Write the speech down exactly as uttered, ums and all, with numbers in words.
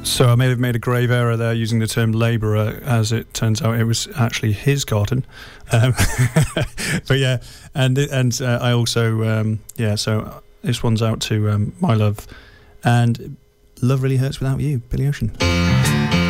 So I may have made a grave error there using the term labourer. As it turns out, it was actually his garden. Um, but yeah, and and uh, I also um, yeah. So this one's out to um, my love, and love really hurts without you, Billy Ocean.